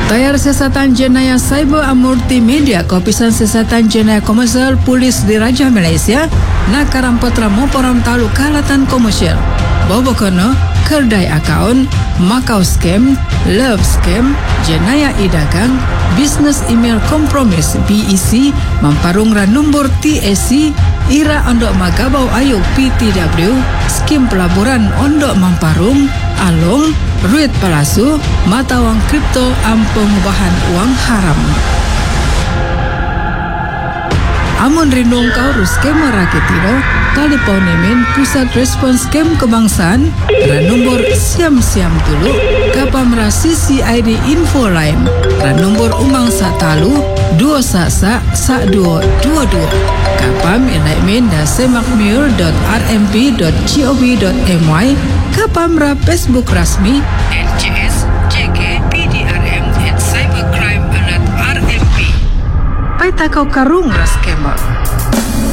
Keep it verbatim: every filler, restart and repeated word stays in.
Tayar Siasatan Jenayah Cyber Amurti Media Kopisan Siasatan Jenayah Komersial Polis di Raja Malaysia nak karampotra moporam talu kalatan komersial. Bobokono kerdai akaun, makau scam, love scam, jenayah idagang, business email kompromis B E C, mamparung ra nombor T A C, ira ondok magabau ayo P T W, skim pelaburan ondok mamparung, along, ruit palsu, mata wang kripto am pengubahan uang haram. Amun rinung kau rus scam rakitino, teleponemen pusat respons scam kebangsaan, ran nombor siam-siam dulu, kapamra C C I D info line, ran nombor umang satalu, dua sa-sa, sa dua dua dua. Kapam enaimen da semakmur dot r m p dot gov dot my, kapamra Facebook rasmi, N J S J K P D R M at cybercrime alert R M P. Pai takau karung ras scammer.